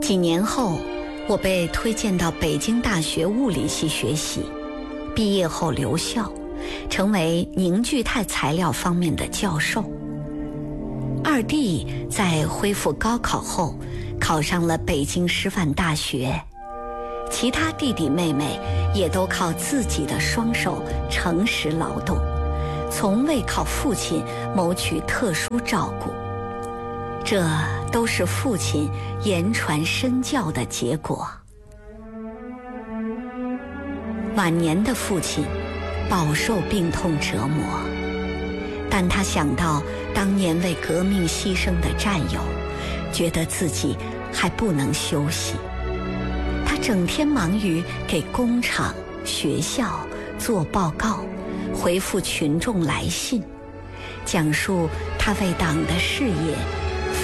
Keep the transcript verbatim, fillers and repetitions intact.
几年后，我被推荐到北京大学物理系学习，毕业后留校，成为凝聚态材料方面的教授。二弟在恢复高考后，考上了北京师范大学，其他弟弟妹妹也都靠自己的双手诚实劳动，从未靠父亲谋取特殊照顾。这都是父亲言传身教的结果。晚年的父亲饱受病痛折磨，但他想到当年为革命牺牲的战友，觉得自己还不能休息。他整天忙于给工厂、学校做报告，回复群众来信，讲述他为党的事业